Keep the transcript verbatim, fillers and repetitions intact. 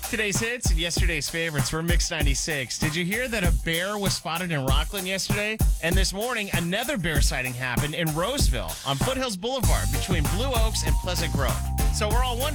Today's hits and yesterday's favorites were Mix ninety-six. Did you hear that a bear was spotted in Rockland yesterday? And this morning, another bear sighting happened in Roseville on Foothills Boulevard between Blue Oaks and Pleasant Grove. So we're all wondering,